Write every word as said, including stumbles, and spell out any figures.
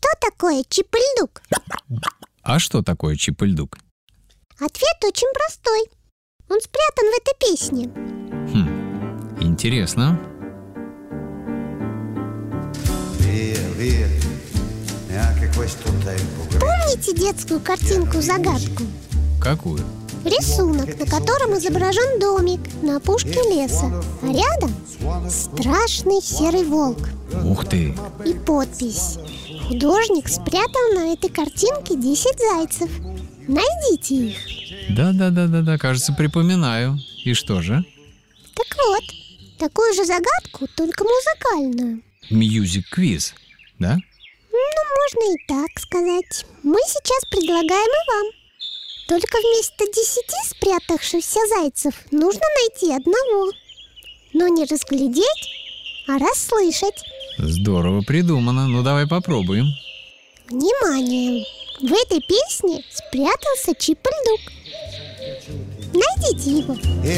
такое Чип-и-Ль-Дук? А что такое Чип-и-Ль-Дук? Ответ очень простой. Он спрятан в этой песне. Хм, интересно. Помните детскую картинку-загадку? Какую? Рисунок, на котором изображен домик на опушке леса, а рядом страшный серый волк. Ух ты! И подпись: художник спрятал на этой картинке десять зайцев. Найдите их. Да-да-да-да-да, кажется, припоминаю. И что же? Так вот, такую же загадку, только музыкальную. Мьюзик-квиз, да? Ну, можно и так сказать. Мы сейчас предлагаем и вам. Только вместо десяти спрятавшихся зайцев нужно найти одного. Но не разглядеть, а расслышать. Здорово придумано. Ну, давай попробуем. Внимание! В этой песне спрятался Чип-и-Ль-Дук. Найдите его.